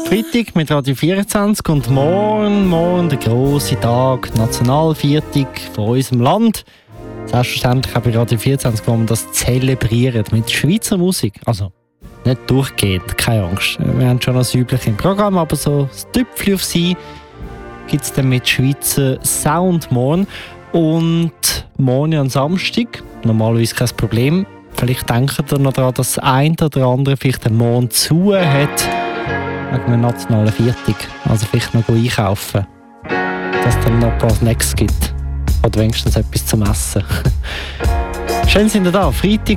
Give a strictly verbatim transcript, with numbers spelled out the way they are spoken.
Freitag mit Radio vierundzwanzig und morgen, morgen der grosse Tag, Nationalviertag von unserem Land. Selbstverständlich auch bei Radio vierundzwanzig, wo wir das zelebrieren mit Schweizer Musik. Also nicht durchgehend, keine Angst. Wir haben schon das Übliche im Programm, aber so das Tüpfchen auf sie gibt es dann mit Schweizer Sound morgen. Und morgen am Samstag, normalerweise kein Problem. Vielleicht denkt ihr noch daran, dass das eine oder andere vielleicht den Morgen zu hat. Wegen einem nationalen Viertag. Also vielleicht noch einkaufen. Dass es dann noch ein paar Snacks gibt. Oder wenigstens etwas zum Essen. Schön sind ihr da. Freitag